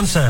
konkurranse.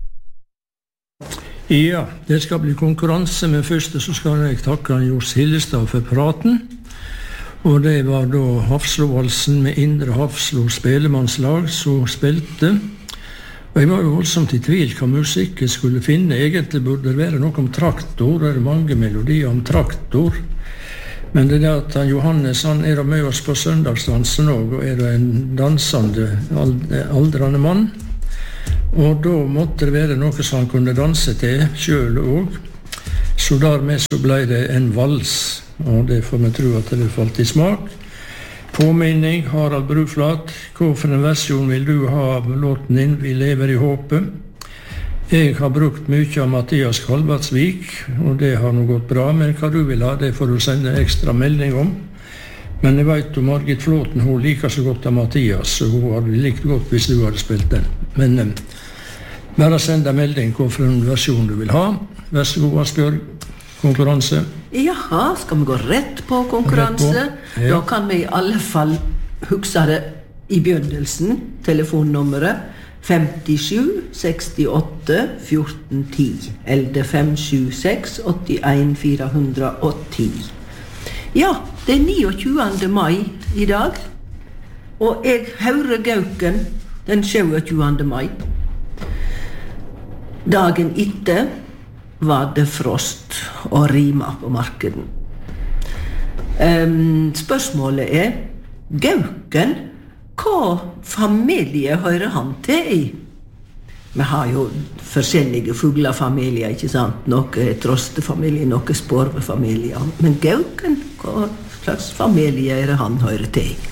Ja, det skal bli konkurranse, men først så skal jeg takke Johs Hillestad for praten. Og det var da Hafslovalsen med Indre Hafslo spelemannslag som spilte. Og jeg var jo voldsomt i tvil hva musikk jeg skulle finne. Egentlig burde det være noe om traktor, det mange melodier om traktor. Men det er at Johannes, han er med oss på søndagsdansen også, og er en dansende, aldrende mann. Og da måtte det være noe som han kunne danse til, selv også. Så dermed så ble det en vals, og det får vi tro at det falt i smak. Påminning, Harald Bruflat, hva for en versjon vil du ha av låten din, Vi lever i håpet? Jeg har brukt mye av Mathias Kalvatsvik, og det har nå gått bra, men hva du vil ha, det får du sende ekstra melding om. Men jeg vet jo Margit Flåten, hun liker så godt av Mathias, så hun hadde likt godt hvis du hadde spilt den. Men bare send en melding hva for en versjon du vil ha. Vær så god, Asbjørg. Konkurranse. Jaha, skal vi gå rett på konkurranse? Rett på, ja. Da kan vi i alle fall huske det i begynnelsen, telefonnummeret 57 68 14 10, eller 576 81 410. Ja, det er 29. mai i dag, og jeg hører Gauken den 27. mai. Dagen etter var det frost og rima på markeden. Spørsmålet er, Gauken, hva familie hører han til i? Vi har jo forskjellige fuglefamilier, ikke sant? Noe trostefamilie, noe sporvefamilie. Men Gauken, hva slags familie er det han hører til i?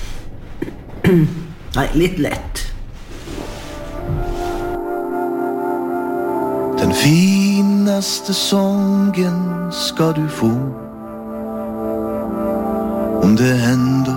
Nei, litt lett. Den finaste sången ska du få. Om det ändå